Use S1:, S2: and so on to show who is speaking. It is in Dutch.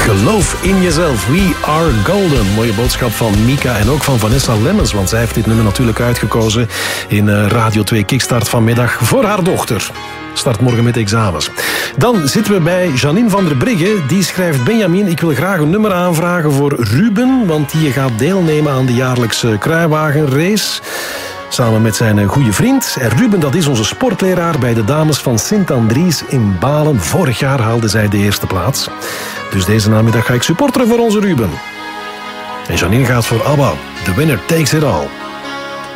S1: Geloof in jezelf. We are golden. Mooie boodschap van Mika en ook van Vanessa Lemmens. Want zij heeft dit nummer natuurlijk uitgekozen in Radio 2 Kickstart vanmiddag voor haar dochter. Start morgen met examens. Dan zitten we bij Janine van der Brigge. Die schrijft: Benjamin, ik wil graag een nummer aanvragen voor Ruben. Want die gaat deelnemen aan de jaarlijkse kruiwagenrace. Samen met zijn goede vriend. En Ruben, dat is onze sportleraar bij de dames van Sint-Andries in Balen. Vorig jaar haalde zij de eerste plaats. Dus deze namiddag ga ik supporteren voor onze Ruben. En Janine gaat voor ABBA. The winner takes it all.